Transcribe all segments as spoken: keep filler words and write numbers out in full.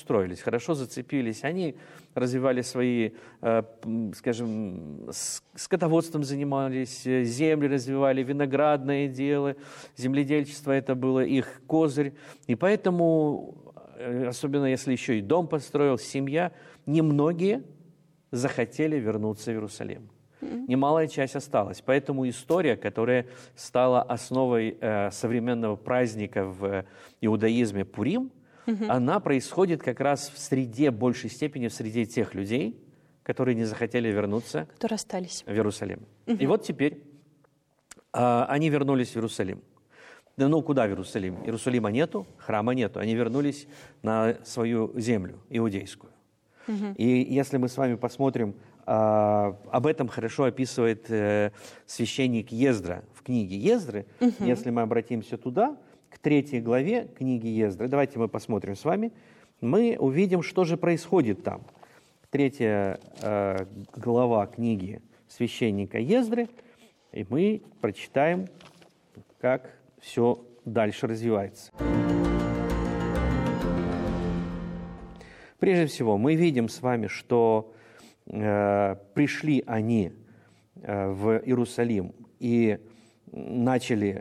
устроились, хорошо зацепились. Они развивали свои, скажем, скотоводством занимались, земли развивали, виноградное дело, земледельчество — это было их козырь. И поэтому, особенно если еще и дом построил, семья, немногие захотели вернуться в Иерусалим. Немалая часть осталась. Поэтому история, которая стала основой э, современного праздника в иудаизме Пурим, mm-hmm. она происходит как раз в среде, в большей степени в среде тех людей, которые не захотели вернуться которые остались. в Иерусалим. Mm-hmm. И вот теперь э, они вернулись в Иерусалим. Да ну куда в Иерусалим? Иерусалима нету, храма нету. Они вернулись на свою землю иудейскую. Mm-hmm. И если мы с вами посмотрим, Uh, об этом хорошо описывает uh, священник Ездра в книге Ездры. Uh-huh. Если мы обратимся туда, к третьей главе книги Ездры, давайте мы посмотрим с вами, мы увидим, что же происходит там. Третья uh, глава книги священника Ездры, и мы прочитаем, как все дальше развивается. Прежде всего, мы видим с вами, что пришли они в Иерусалим и начали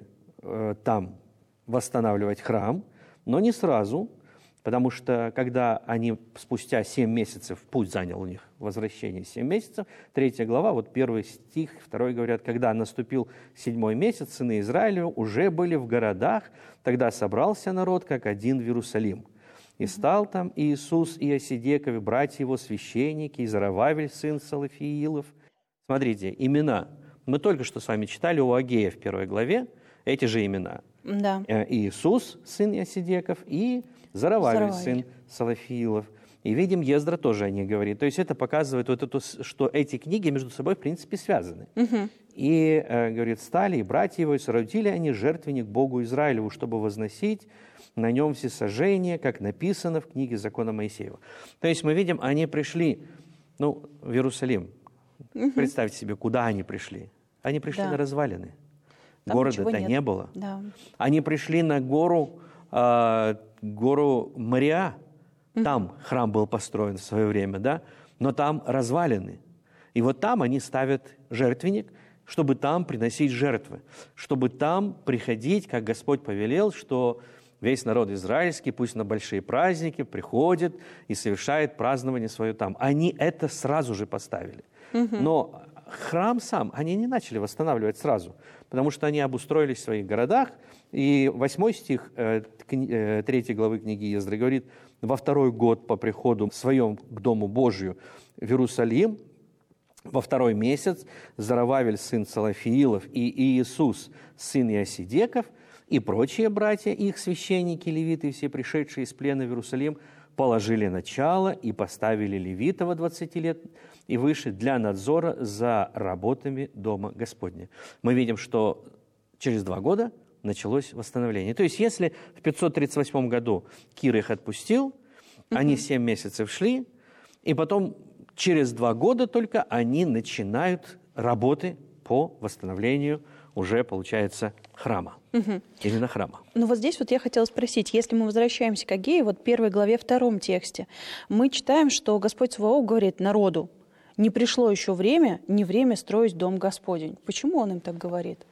там восстанавливать храм, но не сразу, потому что когда они спустя семь месяцев, путь занял у них возвращение семь месяцев, третья глава, вот первый стих, второй говорят, когда наступил седьмой месяц, сыны Израилева уже были в городах, тогда собрался народ как один в Иерусалим. И стал там Иисус и Осидеков, братья его, священники, и Зарававель, сын Салафиилов. Смотрите, имена. Мы только что с вами читали у Агея в первой главе эти же имена. Да. Иисус, сын Осидеков, и Зарававель, сын Салафиилов. И видим, Ездра тоже о них говорит. То есть это показывает, вот это, что эти книги между собой, в принципе, связаны. Угу. И, э, говорит, стали, и братья его, и соорудили они жертвенник Богу Израилеву, чтобы возносить на нем всесожжение, как написано в книге закона Моисеева. То есть мы видим, они пришли, ну, в Иерусалим. Угу. Представьте себе, куда они пришли. Они пришли да. на развалины. Там города-то не было. Да. Они пришли на гору, э, гору Мориа. Там угу. храм был построен в свое время, да? Но там развалины. И вот там они ставят жертвенник, чтобы там приносить жертвы, чтобы там приходить, как Господь повелел, что весь народ израильский, пусть на большие праздники, приходит и совершает празднование свое там. Они это сразу же поставили. Угу. Но храм сам они не начали восстанавливать сразу, потому что они обустроились в своих городах. И восьмой стих э, э, третьей главы книги Ездры говорит, во второй год по приходу своем к Дому Божию в Иерусалим, во второй месяц Зарававель, сын Салафиилов, и Иисус, сын Иосидеков, и прочие братья, их священники, левиты, все пришедшие из плена в Иерусалим, положили начало и поставили левитов двадцати лет и выше для надзора за работами Дома Господня. Мы видим, что через два года началось восстановление. То есть если в пятьсот тридцать восьмом году Кир их отпустил, mm-hmm. они семь месяцев шли, и потом через два года только они начинают работы по восстановлению уже, получается, храма. Угу. Именно храма. Ну вот здесь вот я хотела спросить, если мы возвращаемся к Агею, вот первой главе, втором тексте, мы читаем, что Господь Саваоф говорит народу, не пришло еще время, не время строить дом Господень. Почему он им так говорит?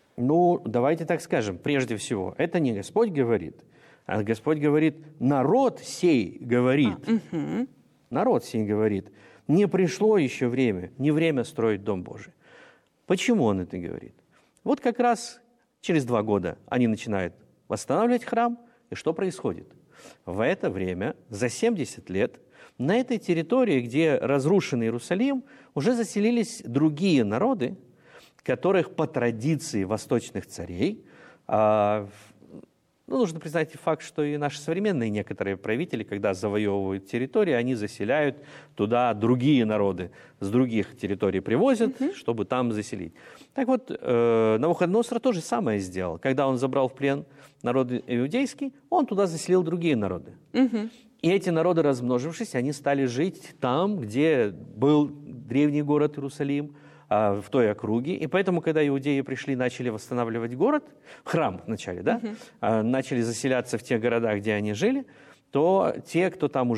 Ну, давайте так скажем. Прежде всего, это не Господь говорит, а Господь говорит, народ сей говорит. А, угу. Народ сей говорит, не пришло еще время, не время строить дом Божий. Почему он это говорит? Вот как раз через два года они начинают восстанавливать храм, и что происходит? В это время, за семьдесят лет, на этой территории, где разрушен Иерусалим, уже заселились другие народы, которых по традиции восточных царей, а, ну, нужно признать факт, что и наши современные некоторые правители, когда завоевывают территории, они заселяют туда другие народы, с других территорий привозят, mm-hmm. чтобы там заселить. Так вот, э, Навуходоносор то же самое сделал. Когда он забрал в плен народ иудейский, он туда заселил другие народы. Mm-hmm. И эти народы, размножившись, они стали жить там, где был древний город Иерусалим, в той округе. И поэтому, когда иудеи пришли, начали восстанавливать город, храм вначале, да, uh-huh. начали заселяться в тех городах, где они жили, то те, кто там уже